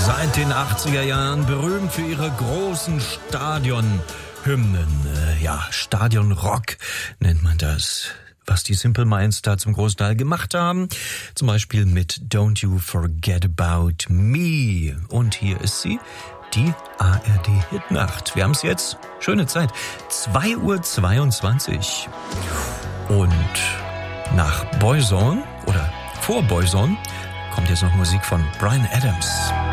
Seit den 80er Jahren berühmt für ihre großen Stadionhymnen. Stadionrock nennt man das. Was die Simple Minds da zum Großteil gemacht haben. Zum Beispiel mit Don't You Forget About Me. Und hier ist sie, die ARD-Hitnacht. Wir haben es jetzt. Schöne Zeit. 2:22 Uhr. Und nach Boyzone oder vor Boyzone kommt jetzt noch Musik von Bryan Adams.